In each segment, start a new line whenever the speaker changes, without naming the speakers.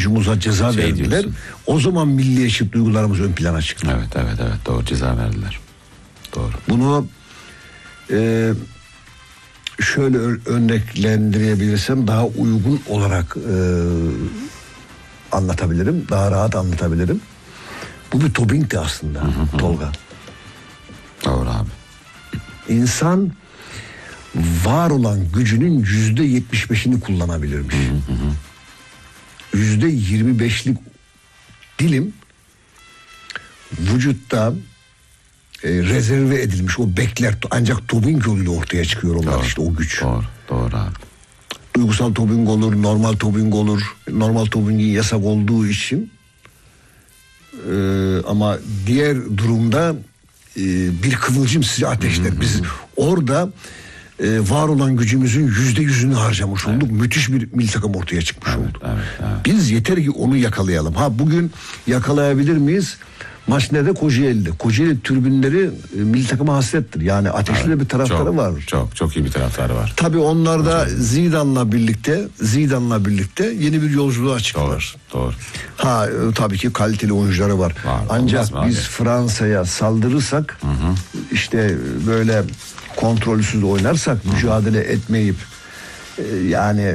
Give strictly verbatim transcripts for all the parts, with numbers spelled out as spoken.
oyuncumuza ceza
Şey
verdiler.
diyorsun.
O zaman milliyetçi duygularımız ön plana çıktı.
Evet evet evet doğru, ceza verdiler. Doğru.
Bunu e, şöyle örneklendirebilirsem daha uygun olarak e, anlatabilirim. Daha rahat anlatabilirim. Bu bir dopingti aslında, hı hı. Tolga.
Doğru abi.
İnsan var olan gücünün yüzde yetmiş beşini kullanabilirmiş. Yüzde yirmi beşlik dilim vücutta e, rezerve edilmiş, o bekler, ancak doping yoluyla ortaya çıkıyor onlar,
doğru, işte
o güç.
Doğru, doğru abi.
Duygusal doping olur, normal doping olur. Normal dopingin yasak olduğu için e, ama diğer durumda e, bir kıvılcım sizi ateşler. Biz orada e, var olan gücümüzün yüzde yüzünü harcamış olduk. Evet. Müthiş bir milli takım ortaya çıkmış
evet,
oldu.
Evet, evet.
Biz yeter ki onu yakalayalım. Ha bugün yakalayabilir miyiz? Maç nerede? Kocaeli'de. Kocaeli tribünleri e, milli takıma hasrettir. Yani ateşli
evet,
bir taraftarı
çok,
var.
Çok çok iyi bir taraftarı var.
Tabii onlar da Zidane'la birlikte Zidane'la birlikte yeni bir yolculuğa çıktılar.
Doğru, doğru.
Ha e, tabii ki kaliteli oyuncuları var. var Ancak biz abi? Fransa'ya saldırırsak, hı hı. işte böyle kontrolsüz oynarsak, hı hı. mücadele etmeyip e, yani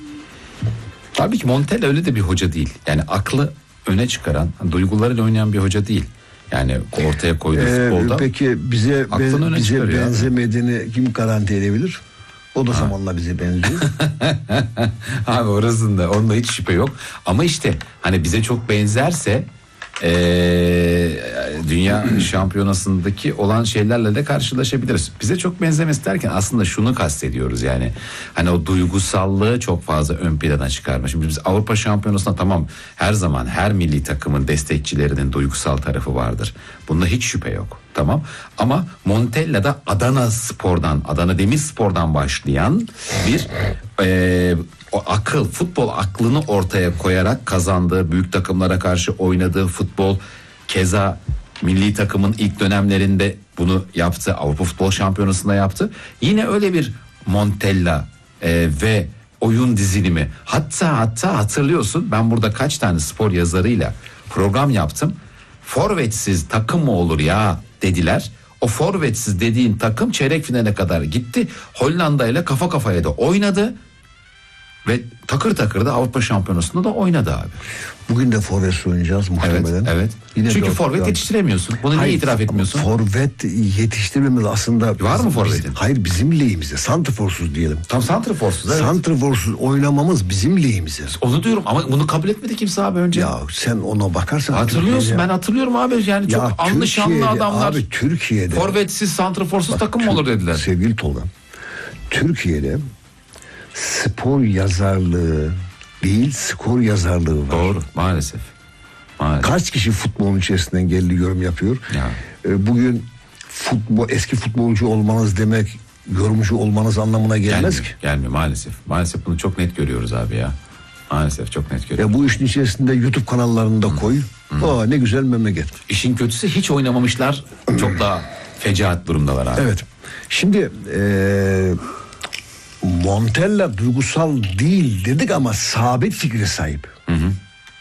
tabii ki Montella öyle de bir hoca değil. Yani aklı öne çıkaran, duygularıyla oynayan bir hoca değil. Yani ortaya koyduğu ee, futbolda.
Peki bize ben, bize benzemediğini yani. Kim garanti edebilir? O da ha. zamanla bize benziyor.
Abi orasında, onda hiç şüphe yok. Ama işte hani bize çok benzerse ee, dünya şampiyonasındaki olan şeylerle de karşılaşabiliriz. Bize çok benzemesi derken aslında şunu kastediyoruz, yani hani o duygusallığı çok fazla ön plana çıkarmış. Şimdi biz Avrupa şampiyonasında tamam, her zaman her milli takımın destekçilerinin duygusal tarafı vardır. Bunda hiç şüphe yok. Tamam, ama Montella'da Adana Spor'dan, Adana Demirspor'dan başlayan bir e, o akıl, futbol aklını ortaya koyarak kazandığı, büyük takımlara karşı oynadığı futbol, keza milli takımın ilk dönemlerinde bunu yaptı, Avrupa Futbol Şampiyonası'nda yaptı. Yine öyle bir Montella e, ve oyun dizilimi. Hatta hatta hatırlıyorsun, ben burada kaç tane spor yazarıyla program yaptım. Forvetsiz takım mı olur ya dediler. O forvetsiz dediğin takım çeyrek finale kadar gitti. Hollanda ile kafa kafaya da oynadı. Ve takır takır da Avrupa Şampiyonası'nda da oynadı abi.
Bugün de forvet oynayacağız muhtemelen.
Evet, evet. Yine çünkü forvet yani yetiştiremiyorsun. Bunu hayır, niye itiraf etmiyorsun?
Forvet yetiştirmemiz aslında.
Var mı forvetin?
Hayır, bizim lehimize. Santrforsuz diyelim.
Tam santrforsuz, evet.
Santrforsuz oynamamız bizim lehimize.
Onu diyorum ama bunu kabul etmedi kimse abi önce.
Ya sen ona bakarsan.
Hatırlıyorsun, ben hatırlıyorum abi. Yani çok anlı şanlı adamlar. Abi
Türkiye'de.
Forvetsiz santrforsuz takım mı olur dediler.
Sevgili Tolga. Türkiye'de spor yazarlığı değil, skor yazarlığı var.
Doğru, maalesef. maalesef.
Kaç kişi futbolun içerisinden geldi yorum yapıyor.
Ya.
Bugün futbol, eski futbolcu olmanız demek yorumcu olmanız anlamına gelmez
gelmiyor,
ki.
Gelmiyor maalesef. Maalesef bunu çok net görüyoruz abi ya. Maalesef çok net görüyoruz.
Ya bu işin içerisinde YouTube kanallarında Hı. koy. Hı. Aa, ne güzel memleket.
İşin kötüsü hiç oynamamışlar. Çok daha fecaat durumdalar abi.
Evet. Şimdi eee Montella duygusal değil dedik ama sabit fikre sahip.
Hı hı.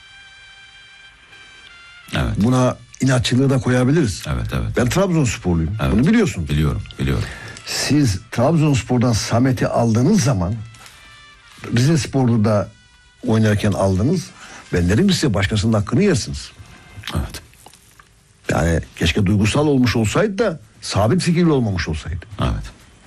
Evet.
Buna inatçılığı da koyabiliriz.
Evet, evet.
Ben Trabzonsporluyum.
Evet.
Bunu biliyorsun.
Biliyorum, biliyorum.
Siz Trabzonspor'dan Samet'i aldığınız zaman, Rizespor'da da oynarken aldınız. Ben derim ki size başkasının hakkını yersiniz.
Evet.
Yani keşke duygusal olmuş olsaydı da sabit fikirli olmamış olsaydı.
Evet.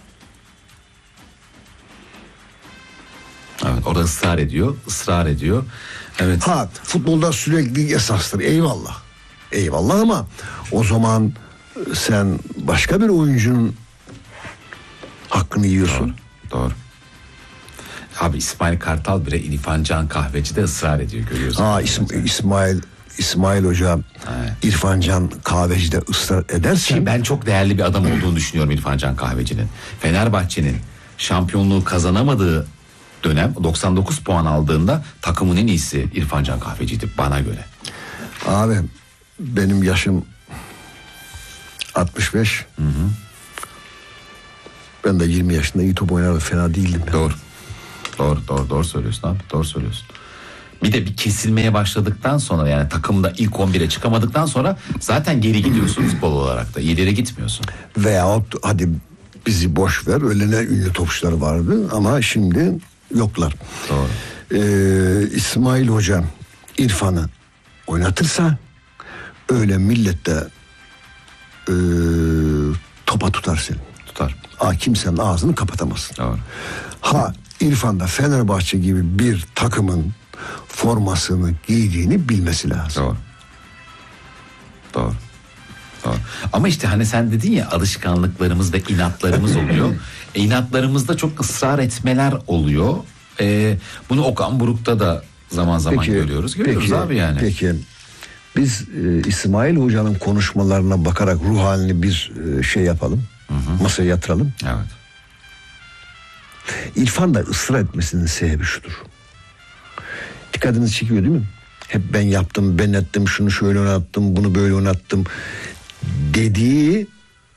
Evet, orada ısrar ediyor, ısrar ediyor. Evet.
Ha, futbolda sürekli esastır. Eyvallah. Eyvallah ama o zaman sen başka bir oyuncunun hakkını yiyorsun.
Doğru. Doğru. Abi İsmail Kartal bile İrfan Can Kahveci'de ısrar ediyor, görüyorsun.
Ha, İsm- İsmail İsmail Hoca evet. İrfan Can Kahveci'de ısrar edersen.
Ki ben çok değerli bir adam olduğunu düşünüyorum İrfan Can Kahveci'nin. Fenerbahçe'nin şampiyonluğu kazanamadığı dönem doksan dokuz puan aldığında takımın en iyisi İrfan Can Kahveci'ydi bana göre.
Abi benim yaşım altmış beş.
Hı hı.
Ben de yirmi yaşında iyi top oynardım, fena değildim.
Doğru. Doğru, doğru, doğru söylüyorsun abi. Doğru söylüyorsun. Bir de bir kesilmeye başladıktan sonra, yani takımda ilk on bire çıkamadıktan sonra zaten geri gidiyorsun futbol olarak da. İleri gitmiyorsun.
Veyahut hadi bizi boş ver, öyle ne ünlü topçular vardı ama şimdi yoklar.
Doğru.
Ee, İsmail Hoca İrfan'ı oynatırsa öyle millette e, topa tutar seni.
Tutar.
Aa, kimsenin ağzını kapatamazsın.
Doğru.
Ha, İrfan da Fenerbahçe gibi bir takımın formasını giydiğini bilmesi lazım.
Doğru. Doğru. Doğru. Ama işte hani sen dedin ya, alışkanlıklarımız ve inatlarımız oluyor. e, inatlarımızda çok ısrar etmeler oluyor. E, bunu Okan Buruk'ta da zaman zaman
Peki,
görüyoruz. Görüyoruz
peki,
abi yani.
Peki biz e, İsmail Hoca'nın konuşmalarına bakarak ruh halini bir e, şey yapalım. Hı hı. Masaya yatıralım.
Evet.
İrfan da ısrar etmesinin sebebi şudur. Dikkatinizi çekiyor değil mi? Hep ben yaptım, ben ettim, şunu şöyle oynattım, bunu böyle oynattım dediği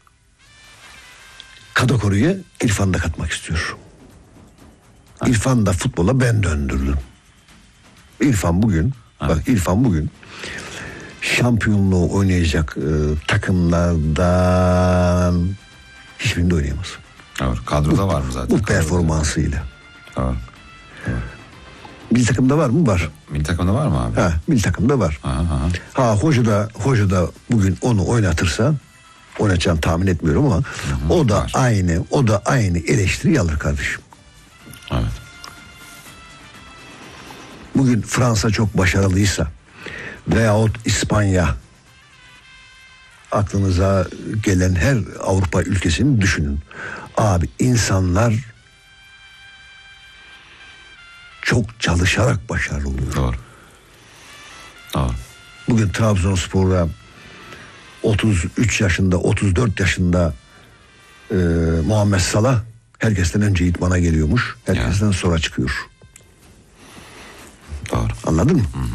kategoriye İrfan da katmak istiyor. İrfan da futbola ben döndürdüm. İrfan bugün, ha. bak İrfan bugün şampiyonluğu oynayacak e, takımlardan hiçbirinde oynayamaz.
Evet, kadroda bu, var mı zaten?
Bu performansıyla.
Evet. Evet.
Milli takımda var mı? Var.
Milli takımda var mı abi?
Ha, milli takımda var.
Aha, aha.
Ha, hoca da hoca da bugün onu oynatırsa, oynatacağını tahmin etmiyorum ama hı hı, o da var. aynı o da aynı eleştiriyi alır kardeşim.
Evet.
Bugün Fransa çok başarılıysa veyahut İspanya, aklınıza gelen her Avrupa ülkesini düşünün. Abi insanlar çok çalışarak başarılı oluyor.
Doğru. Doğru.
Bugün Trabzonspor'da otuz üç yaşında, otuz dört yaşında e, Muhammed Salah herkesten önce idmana geliyormuş. Herkesten yani. sonra çıkıyor.
Doğru.
Anladın mı?
Hı hı.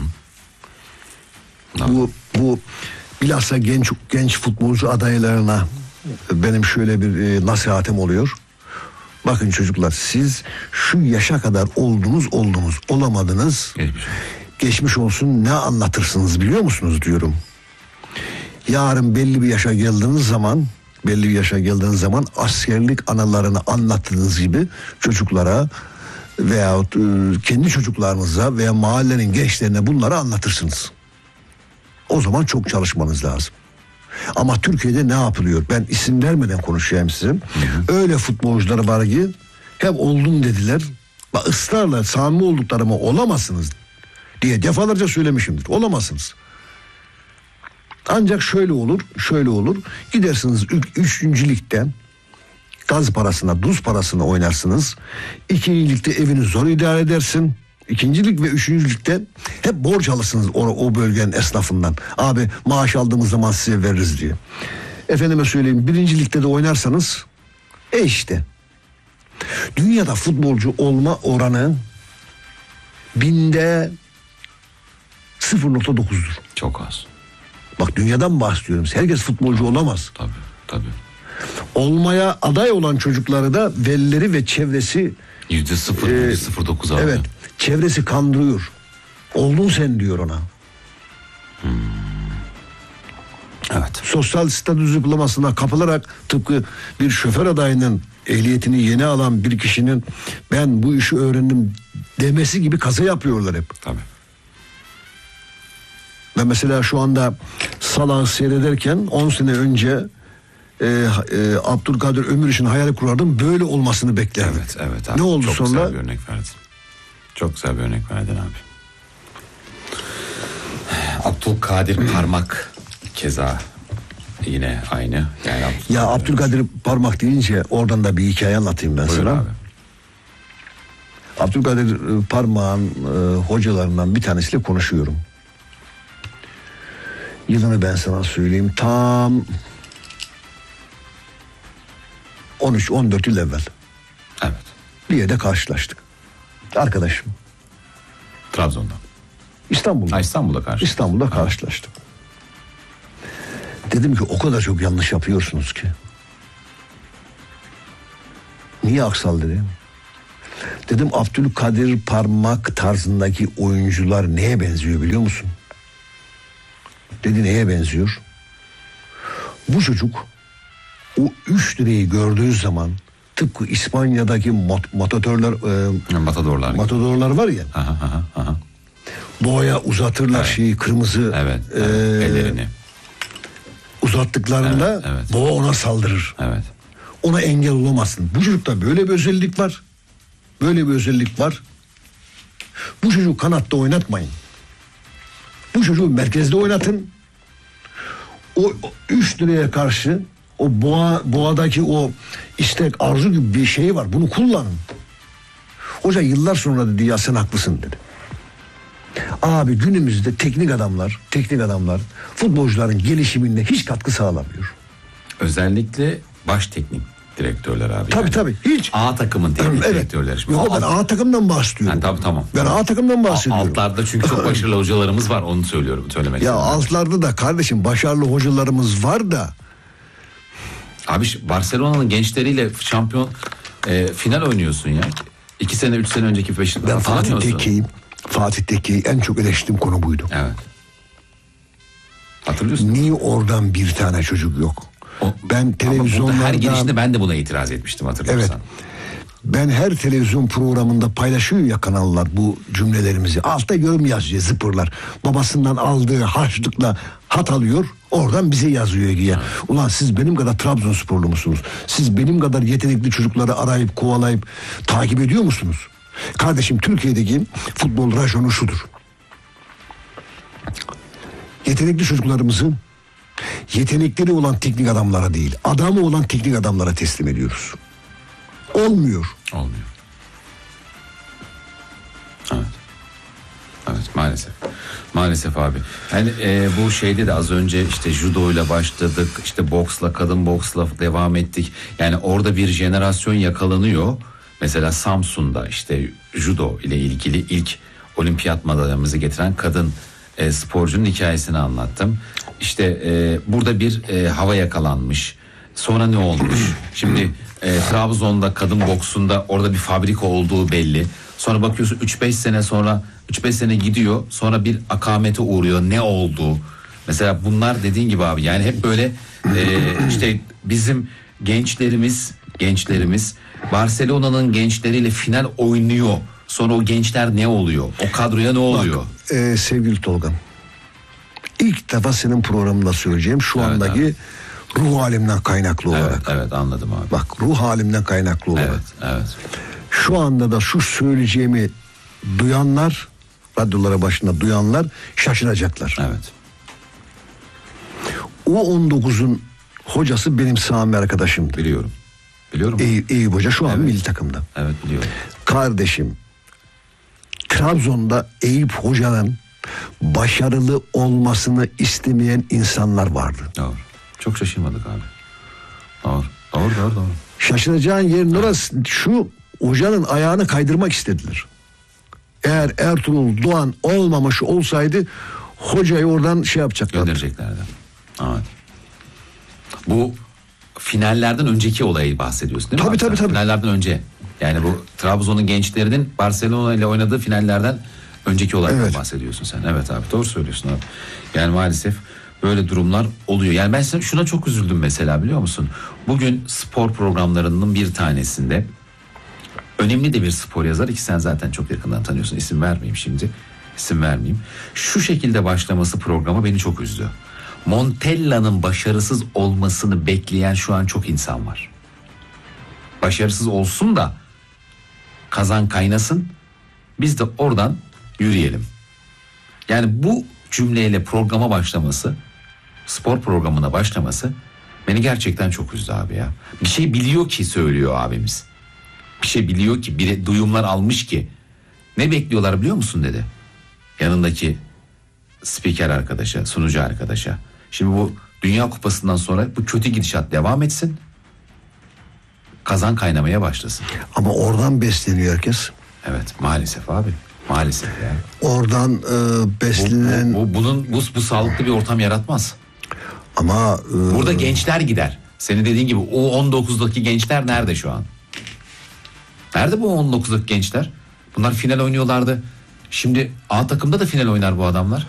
Bu bu bilhassa genç genç futbolcu adaylarına benim şöyle bir e, nasihatim oluyor. Bakın çocuklar, siz şu yaşa kadar oldunuz oldunuz olamadınız.
Geçmiş,
geçmiş olsun, ne anlatırsınız biliyor musunuz diyorum. Yarın belli bir yaşa geldiğiniz zaman belli bir yaşa geldiğiniz zaman askerlik anılarını anlattığınız gibi çocuklara veyahut e, kendi çocuklarınıza veya mahallenin gençlerine bunları anlatırsınız. O zaman çok çalışmanız lazım. Ama Türkiye'de ne yapılıyor? Ben isim vermeden konuşayım size. Hı hı. Öyle futbolcular var ki hep oldum dediler. Bak, ısrarla samimi olduklarıma olamazsınız diye defalarca söylemişimdir. Olamazsınız. Ancak şöyle olur, şöyle olur. Gidersiniz üçüncü ligden gaz parasına, duz parasına oynarsınız. İkinci ligde evini zor idare edersin. İkincilik ve üçüncülükte hep borç alırsınız o, o bölgenin esnafından. Abi maaş aldığımız zaman size veririz diye. Efendime söyleyeyim, birincilikte de oynarsanız e işte. Dünyada futbolcu olma oranı binde sıfır nokta dokuzdur.
Çok az.
Bak, dünyadan bahsediyorum. Herkes futbolcu olamaz.
Tabii, tabii.
Olmaya aday olan çocukları da velileri ve çevresi
yüzde sıfır, yüzde sıfır dokuz abi.
Evet. Çevresi kandırıyor. Oldun sen diyor ona.
Hmm. Evet.
Sosyal statü diplomasına kapılarak, tıpkı bir şoför adayının ehliyetini yeni alan bir kişinin ben bu işi öğrendim demesi gibi kaza yapıyorlar hep.
Tabii.
Ben mesela şu anda Salah'ı seyrederken on sene önce e, e, Abdülkadir Ömür için hayal kurardım. Böyle olmasını beklerdim.
Evet, evet abi.
Ne oldu
Çok
sonra?
Çok güzel bir örnek verdin. Çok güzel bir örnek verdin abi. Abdülkadir Parmak keza yine aynı. Yani Abdülkadir
ya Abdülkadir Parmak deyince oradan da bir hikaye anlatayım ben
Buyur
sana.
Abi.
Abdülkadir Parmak'ın e, hocalarından bir tanesiyle konuşuyorum. Yılını ben sana söyleyeyim, tam on üç on dört yıl evvel.
Evet.
Bir yerde karşılaştık. Arkadaşım.
Trabzon'da.
İstanbul'da.
Ha, İstanbul'da karşılaştık.
İstanbul'da evet. karşılaştık. Dedim ki o kadar çok yanlış yapıyorsunuz ki. Niye Aksal dedim. Dedim Abdülkadir Parmak tarzındaki oyuncular neye benziyor biliyor musun? Dedi neye benziyor? Bu çocuk o üç lirayı gördüğü zaman tıpkı İspanya'daki mot- matadorlar e,
Matadorlar.
matadorlar var ya.
Aha, aha, aha.
Boğaya uzatırlar
Evet.
şeyi kırmızı
Evet,
e,
evet. Ellerini.
uzattıklarında
Evet, evet.
boğa ona saldırır.
Evet.
Ona engel olamazsın. Bu çocukta böyle bir özellik var. Böyle bir özellik var. Bu çocuğu kanatta oynatmayın. Bu çocuğu merkezde oynatın. O üç liraya karşı o boğa, boğadaki o istek, arzu gibi bir şey var. Bunu kullanın. Hoca yıllar sonra dedi ya sen haklısın dedi. Abi günümüzde teknik adamlar, teknik adamlar futbolcuların gelişiminde hiç katkı sağlamıyor.
Özellikle baş teknik direktörler abi.
Tabii
yani.
tabii. Hiç.
A takımın teknik
Evet.
direktörleri. Şimdi
Yok, ben
alt-
A takımdan bahsediyorum.
Ha, tabii, tamam.
Ben A takımdan bahsediyorum.
Altlarda çünkü çok başarılı hocalarımız var, onu söylüyorum, söylemek
Ya
istedim.
altlarda da kardeşim başarılı hocalarımız var da.
Abi şu Barcelona'nın gençleriyle şampiyon e, final oynuyorsun ya. İki sene, üç sene önceki peşinden.
Ben Fatih
hatırlamıyorsun.
Tekke'yim. Fatih Tekke'yi en çok eleştirdiğim konu buydu.
Evet. Hatırlıyorsun.
Niye oradan bir tane çocuk yok?
O-
Ben
Ama burada
televizyonlarda...
her girişinde ben de buna itiraz etmiştim, hatırlıyorsan.
Evet. Ben her televizyon programında paylaşıyor ya kanallar bu cümlelerimizi. Altta yorum yazıyor zıpırlar. Babasından aldığı harçlıkla hat alıyor. Oradan bize yazıyor ki ya. Ulan siz benim kadar Trabzonsporlu musunuz? Siz benim kadar yetenekli çocukları arayıp kovalayıp takip ediyor musunuz? Kardeşim Türkiye'deki futbol rajonu şudur. Yetenekli çocuklarımızı yetenekleri olan teknik adamlara değil, adamı olan teknik adamlara teslim ediyoruz. Olmuyor.
Olmuyor. Evet. Evet, maalesef. Maalesef abi. Yani e, bu şeyde de az önce işte judoyla başladık, işte boksla, kadın boksla devam ettik. Yani orada bir jenerasyon yakalanıyor. Mesela Samsun'da işte judo ile ilgili ilk olimpiyat madalyamızı getiren kadın e, sporcunun hikayesini anlattım. İşte e, burada bir e, hava yakalanmış. Sonra ne olmuş? Şimdi e, Trabzon'da kadın boksunda orada bir fabrika olduğu belli. Sonra bakıyorsun üç beş sene sonra üç beş sene gidiyor. Sonra bir akamete uğruyor. Ne oldu? Mesela bunlar dediğin gibi abi, yani hep böyle e, işte bizim gençlerimiz gençlerimiz Barcelona'nın gençleriyle final oynuyor. Sonra o gençler ne oluyor? O kadroya ne oluyor?
Bak, e, sevgili Tolga'm, İlk defa senin programında söyleyeceğim şu
Evet
andaki
abi.
ruh halimden kaynaklı
Evet,
olarak.
evet anladım abi.
Bak ruh halimden kaynaklı olarak.
Evet, evet.
Şu anda da şu söyleyeceğimi duyanlar, radyolara başında duyanlar şaşıracaklar.
Evet.
O on dokuzun hocası benim Sami arkadaşımdı.
Biliyorum. Biliyorum.
Eyüp, Eyüp Hoca şu an
Evet.
milli takımda.
Evet, biliyorum.
Kardeşim, Trabzon'da Eyüp Hoca'nın başarılı olmasını istemeyen insanlar vardı.
Doğru. Çok şaşırmadık abi. Doğru. Doğru, doğru, doğru.
Şaşıracağın yerin orası, şu hocanın ayağını kaydırmak istediler. Eğer Ertuğrul Doğan olmamış olsaydı hocayı oradan şey yapacaklar.
Göndereceklerdi. Evet. Bu finallerden önceki olayı bahsediyorsun değil mi?
Tabii,
abi sen?
tabii, tabii.
Finallerden önce. Yani bu Trabzon'un gençlerinin Barcelona ile oynadığı finallerden önceki olaydan
Evet.
bahsediyorsun sen. Evet abi, doğru söylüyorsun abi. Yani maalesef böyle durumlar oluyor. Yani ben şuna çok üzüldüm mesela, biliyor musun? Bugün spor programlarının bir tanesinde önemli de bir spor yazarı ki sen zaten çok yakından tanıyorsun. İsim vermeyeyim şimdi. İsim vermeyeyim. Şu şekilde başlaması programa beni çok üzdü. Montella'nın başarısız olmasını bekleyen şu an çok insan var. Başarısız olsun da kazan kaynasın, biz de oradan yürüyelim. Yani bu cümleyle programa başlaması, spor programına başlaması beni gerçekten çok üzdü abi ya. Bir şey biliyor ki söylüyor abimiz. Bir şey biliyor ki, bir duyumlar almış ki. Ne bekliyorlar biliyor musun dedi. Yanındaki spiker arkadaşa, sunucu arkadaşa. Şimdi bu Dünya Kupası'ndan sonra bu kötü gidişat devam etsin. Kazan kaynamaya başlasın.
Ama oradan besleniyor herkes.
Evet, maalesef abi. Maalesef yani.
Oradan e,
Bu,
beslenen
bu, bu- bunun bu, bu sağlıklı bir ortam yaratmaz.
ama e,
Burada gençler gider. Senin dediğin gibi o on dokuzdaki gençler nerede şu an? Nerede bu on dokuzluk gençler? Bunlar final oynuyorlardı. Şimdi A takımda da final oynar bu adamlar.